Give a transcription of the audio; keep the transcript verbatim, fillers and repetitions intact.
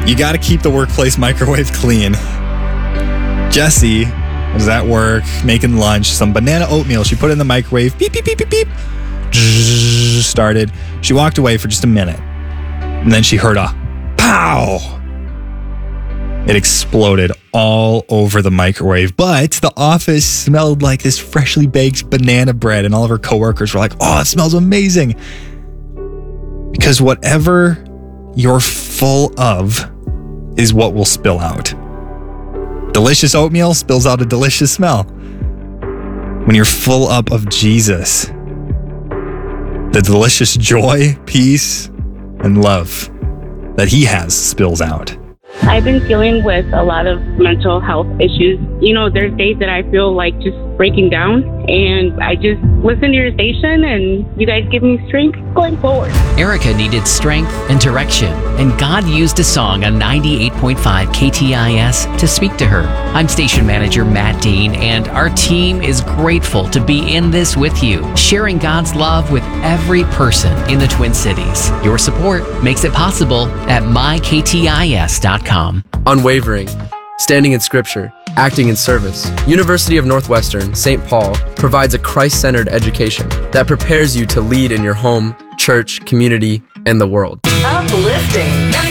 You got to keep the workplace microwave clean. Jessie was at work making lunch, some banana oatmeal. She put it in the microwave. Beep, beep, beep, beep, beep. Started. She walked away for just a minute. And then she heard a pow. It exploded all over the microwave. But the office smelled like this freshly baked banana bread. And all of her coworkers were like, oh, it smells amazing. Because whatever you're full of is what will spill out. Delicious oatmeal spills out a delicious smell. When you're full up of Jesus, the delicious joy, peace, and love that he has spills out. I've been dealing with a lot of mental health issues. You know, there's days that I feel like just breaking down, and I just listen to your station and you guys give me strength going forward. Erica needed strength and direction, and God used a song on ninety-eight point five K T I S to speak to her. I'm station manager Matt Dean, and our team is grateful to be in this with you, sharing God's love with every person in the Twin Cities. Your support makes it possible at my k t i s dot com. Unwavering, standing in Scripture, acting in service. University of Northwestern, Saint Paul provides a Christ-centered education that prepares you to lead in your home, church, community, and the world.